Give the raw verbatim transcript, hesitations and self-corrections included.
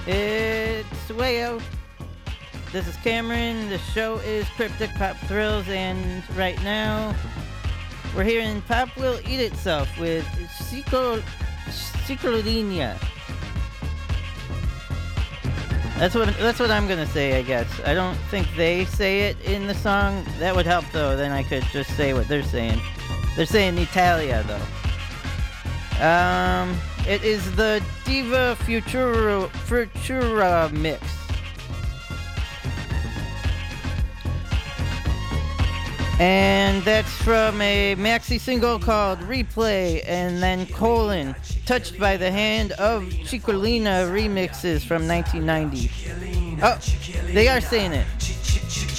It's Wayo. This is Cameron. The show is Cryptic Pop Thrills, and right now we're hearing Pop Will Eat Itself with Ciclo- Ciclodinia. That's what that's what I'm gonna say, I guess. I don't think they say it in the song. That would help though. Then I could just say what they're saying. They're saying Italia though. Um, it is the Diva Futura Futura mix. And that's from a maxi single called Replay, and then colon, Touched by the Hand of Chicolina remixes from nineteen ninety. Oh, they are saying it.